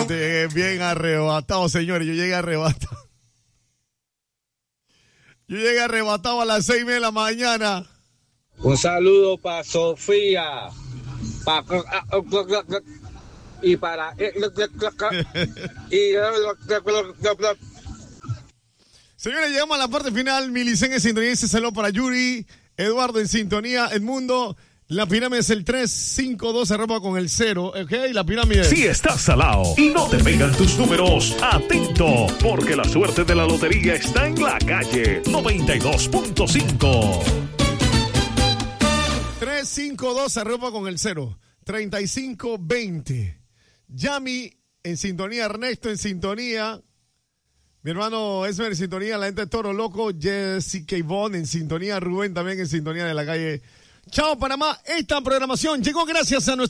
Bien arrebatado, señores. Yo llegué arrebatado. Yo llegué arrebatado a las 6:30 de la mañana. Un saludo para Sofía. Y para... Señores, llegamos a la parte final. Milicen en sintonía. Ese saludo para Yuri. Eduardo en sintonía. Edmundo. La pirámide es el 352, se rompa con el 0, ¿ok? La pirámide. Si estás salado y no te pegan tus números, atento, porque la suerte de la lotería está en la calle 92.5. 352, se rompa con el 0. 3520. Yami en sintonía, Ernesto en sintonía. Mi hermano Esmer en sintonía, la gente de Toro Loco. Jessica Ivonne en sintonía. Rubén también en sintonía de la calle. Chao, Panamá. Esta programación llegó gracias a nuestro